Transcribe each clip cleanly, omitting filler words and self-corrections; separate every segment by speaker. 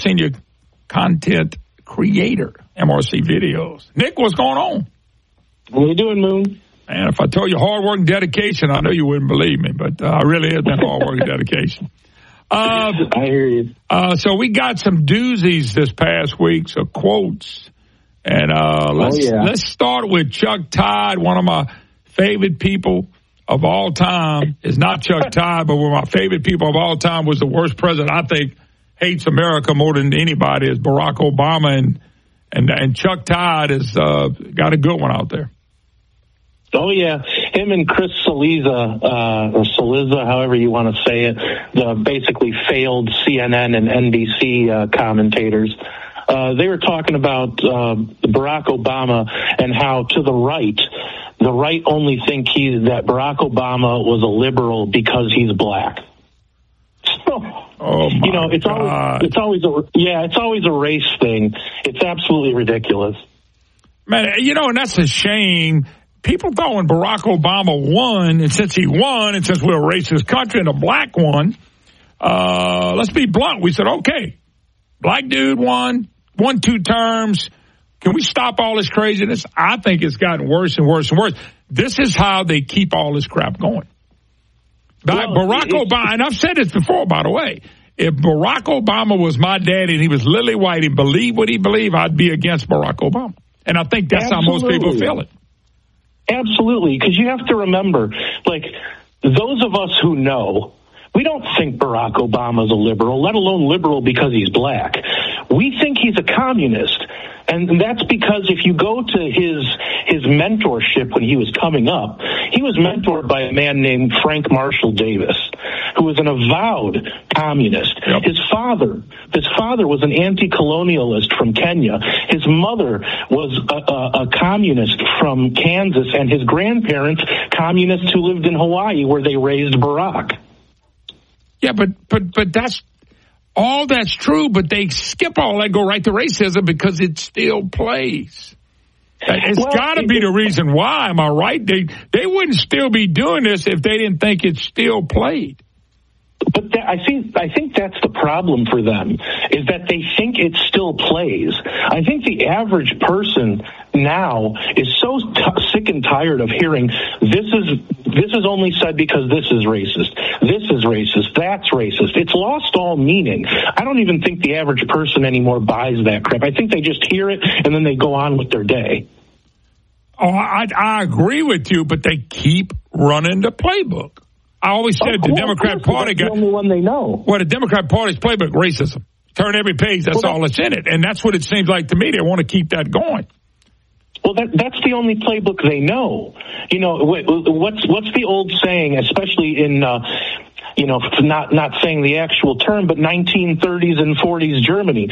Speaker 1: senior content creator, MRC Videos. Nick, what's going on?
Speaker 2: What are you doing, Moon?
Speaker 1: And if I told you hard work and dedication, I know you wouldn't believe me, but really has been hard work and dedication.
Speaker 2: I hear you.
Speaker 1: So we got some doozies this past week, so quotes. And let's start with Chuck Todd, one of my favorite people of all time. Is not Chuck Todd, but one of my favorite people of all time was the worst president I think hates America more than anybody is Barack Obama, and Chuck Todd has got a good one out there.
Speaker 2: Oh, yeah. Him and Chris Cillizza, or Cillizza, however you want to say it, the basically failed CNN and NBC commentators. They were talking about Barack Obama and how to the right only think that Barack Obama was a liberal because he's black. So, it's always a race thing. It's absolutely ridiculous.
Speaker 1: Man, and that's a shame. People thought when Barack Obama won, and since he won, and since we're a racist country and a black one, let's be blunt. We said, okay, black dude won 2 terms. Can we stop all this craziness? I think it's gotten worse and worse and worse. This is how they keep all this crap going. Barack Obama, and I've said this before, by the way, if Barack Obama was my daddy and he was lily white and believed what he believed, I'd be against Barack Obama. And I think that's how most people feel it.
Speaker 2: Absolutely, because you have to remember, those of us who know, we don't think Barack Obama's a liberal, let alone liberal because he's black. We think he's a communist. And that's because if you go to his mentorship when he was coming up, he was mentored by a man named Frank Marshall Davis, who was an avowed communist. Yep. His father was an anti-colonialist from Kenya. His mother was a communist from Kansas, and his grandparents, communists who lived in Hawaii, where they raised Barack.
Speaker 1: Yeah, but that's all that's true, but they skip all that, go right to racism because it still plays. It's got to be the reason why. Am I right? They wouldn't still be doing this if they didn't think it still played.
Speaker 2: But I think that's the problem for them, is that they think it still plays. I think the average person now is so sick and tired of hearing this is only said because this is racist. This is racist. That's racist. It's lost all meaning. I don't even think the average person anymore buys that crap. I think they just hear it and then they go on with their day.
Speaker 1: Oh, I agree with you, but they keep running the playbook. I always said the Democrat Party got
Speaker 2: the only one they know.
Speaker 1: Well, the Democrat Party's playbook, racism. Turn every page. That's all that's in it, and that's what it seems like to me. They want to keep that going.
Speaker 2: Well, that's the only playbook they know. What's the old saying, especially in not saying the actual term, but 1930s and 40s Germany.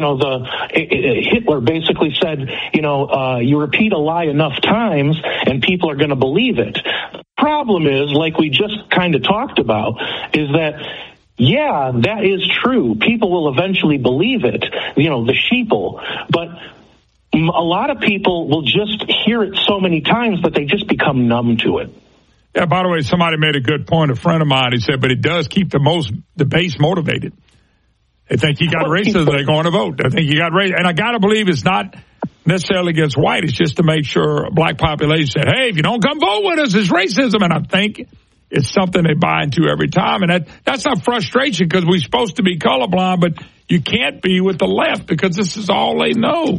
Speaker 2: Hitler basically said, you repeat a lie enough times and people are going to believe it. Problem is, like we just kind of talked about, is that, yeah, that is true. People will eventually believe it, the sheeple. But a lot of people will just hear it so many times that they just become numb to it.
Speaker 1: Yeah, by the way, somebody made a good point. A friend of mine, he said, but it does keep the base motivated. They think you got racism, they're going to vote. They think you got racism. And I got to believe it's not necessarily against white. It's just to make sure a black population said, hey, if you don't come vote with us, it's racism. And I think it's something they buy into every time. And that's our frustration, because we're supposed to be colorblind, but you can't be with the left because this is all they know.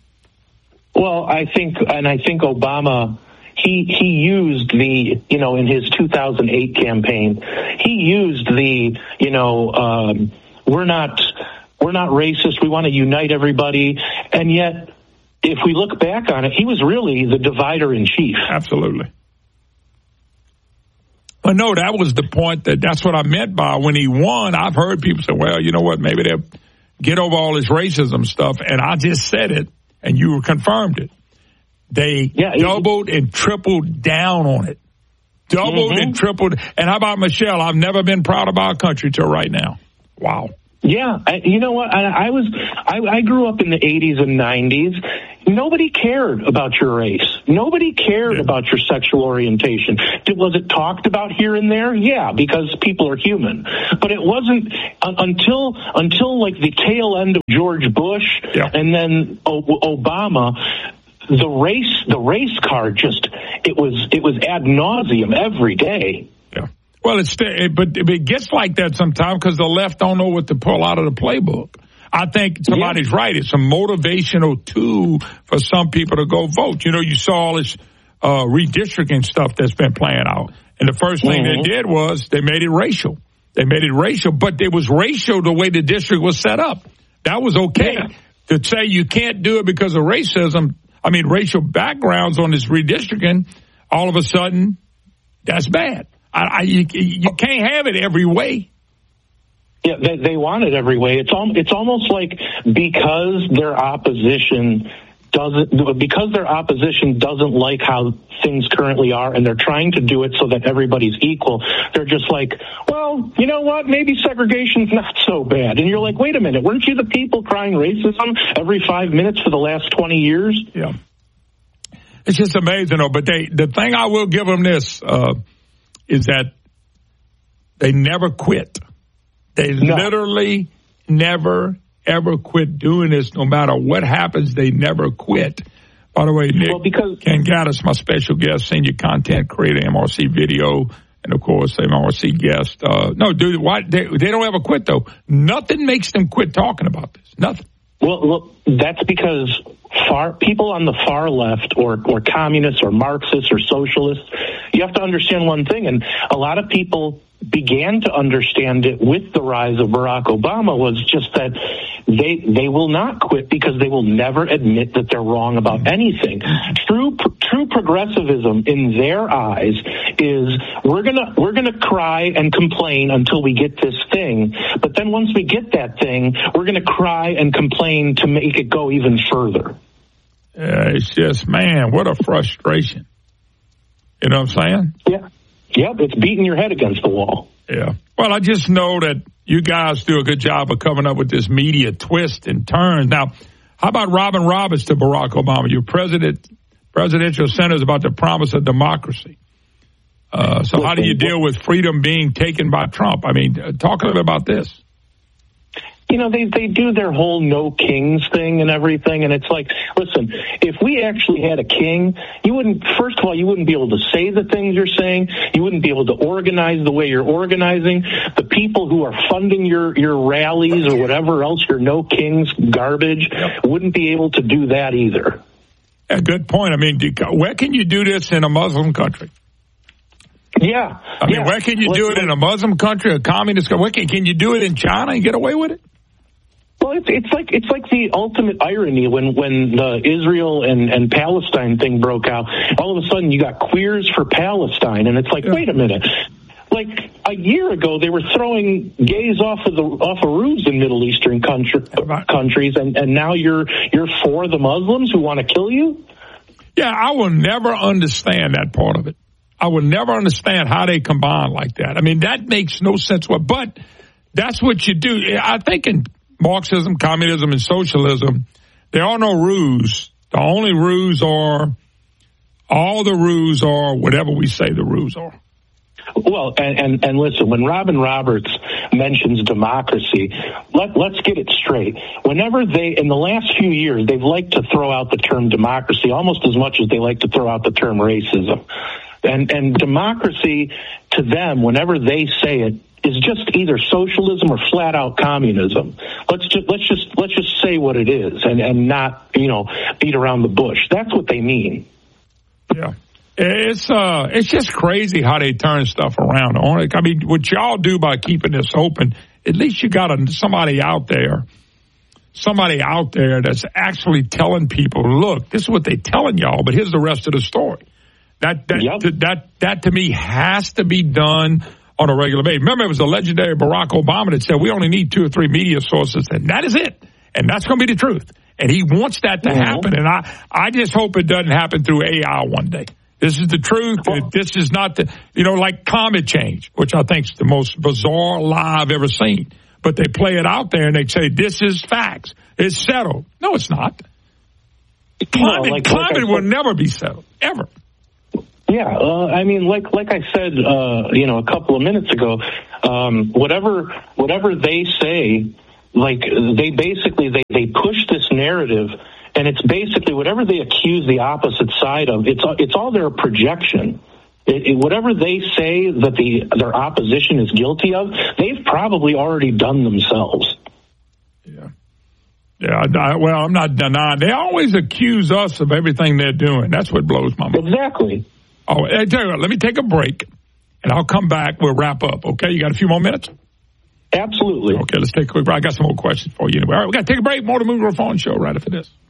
Speaker 2: Well, I think Obama, he used in his 2008 campaign, he used we're not racist, we want to unite everybody. And yet, if we look back on it, he was really the divider in chief.
Speaker 1: Absolutely. Well, no, that was the point. That's what I meant by when he won. I've heard people say, well, you know what, maybe they'll get over all this racism stuff. And I just said it, and you confirmed it. They doubled and tripled down on it. Doubled and tripled. And how about Michelle? I've never been proud of our country till right now. Wow.
Speaker 2: Yeah, you know what? I grew up in the 80s and 90s. Nobody cared about your race. Nobody cared about your sexual orientation. Was it talked about here and there? Yeah, because people are human. But it wasn't until like the tail end of George Bush and then Obama. The race card it was ad nauseum every day.
Speaker 1: Yeah. Well, but it gets like that sometimes because the left don't know what to pull out of the playbook. I think somebody's right. It's a motivational tool for some people to go vote. You saw all this redistricting stuff that's been playing out. And the first thing they did was they made it racial. But it was racial the way the district was set up. That was okay. Yeah. To say you can't do it because of racism, racial backgrounds on this redistricting, all of a sudden, that's bad. You can't have it every way.
Speaker 2: Yeah, they want it every way. It's almost like because their opposition doesn't like how things currently are, and they're trying to do it so that everybody's equal. They're just like, well, you know what? Maybe segregation's not so bad. And you're like, wait a minute, weren't you the people crying racism every 5 minutes for the last 20 years?
Speaker 1: Yeah, it's just amazing, though. But the thing I will give them this is that they never quit. They literally never, ever quit doing this. No matter what happens, they never quit. By the way, Nick Ken Gaddis, my special guest, senior content creator, MRC Video, and, of course, MRC guest. They don't ever quit, though. Nothing makes them quit talking about this. Nothing.
Speaker 2: Well, that's because people on the far left or communists or Marxists or socialists, you have to understand one thing, and a lot of people began to understand it with the rise of Barack Obama, was just that they will not quit because they will never admit that they're wrong about anything. True progressivism in their eyes is we're gonna cry and complain until we get this thing, but then once we get that thing, we're gonna cry and complain to make it go even further.
Speaker 1: It's just, man, what a frustration. You know what I'm saying?
Speaker 2: Yeah. Yep, it's beating your head against the wall.
Speaker 1: Yeah. Well, I just know that you guys do a good job of coming up with this media twist and turns. Now, how about Robin Roberts to Barack Obama? Your presidential center is about the promise of democracy. So how do you deal with freedom being taken by Trump? Talk a little bit about this.
Speaker 2: They do their whole no kings thing and everything, and it's like, listen, if we actually had a king, first of all, you wouldn't be able to say the things you're saying. You wouldn't be able to organize the way you're organizing. The people who are funding your rallies or whatever else, your no kings garbage, wouldn't be able to do that either.
Speaker 1: A good point. Where can you do this in a Muslim country?
Speaker 2: Yeah.
Speaker 1: Where can you do it in a Muslim country, a communist country? Can you do it in China and get away with it?
Speaker 2: Well, it's like the ultimate irony when the Israel and Palestine thing broke out. All of a sudden, you got queers for Palestine, and it's like, wait a minute. Like a year ago, they were throwing gays off of roofs in Middle Eastern countries, and now you're for the Muslims who want to kill you.
Speaker 1: Yeah, I will never understand that part of it. I will never understand how they combine like that. That makes no sense. But that's what you do. I think in Marxism, communism, and socialism, there are no rules. The only rules are, all the rules are whatever we say the rules are.
Speaker 2: Well, and listen, when Robin Roberts mentions democracy, let's get it straight. Whenever in the last few years, they've liked to throw out the term democracy almost as much as they like to throw out the term racism. And democracy to them, whenever they say it, is just either socialism or flat out communism. Let's just say what it is and not, beat around the bush. That's what they mean.
Speaker 1: Yeah. It's just crazy how they turn stuff around. What y'all do by keeping this open, at least you got somebody out there that's actually telling people, look, this is what they're telling y'all, but here's the rest of the story. That to me has to be done on a regular basis. Remember, it was the legendary Barack Obama that said we only need 2 or 3 media sources, and that is it. And that's going to be the truth. And he wants that to happen. And I just hope it doesn't happen through AI one day. This is the truth. This is not like climate change, which I think is the most bizarre lie I've ever seen. But they play it out there and they say, this is facts. It's settled. No, it's not. Climate will never be settled, ever.
Speaker 2: Yeah, I mean, like I said, a couple of minutes ago, whatever they say, like they basically they push this narrative, and it's basically whatever they accuse the opposite side of. It's all their projection. Whatever they say that their opposition is guilty of, they've probably already done themselves.
Speaker 1: Yeah. Yeah, well, I'm not denying. They always accuse us of everything they're doing. That's what blows my mind.
Speaker 2: Exactly.
Speaker 1: Oh, I tell you what, let me take a break, and I'll come back. We'll wrap up, okay? You got a few more minutes?
Speaker 2: Absolutely.
Speaker 1: Okay, let's take a quick break. I got some more questions for you. All right, we got to take a break. More to Moon Phone Show right after this.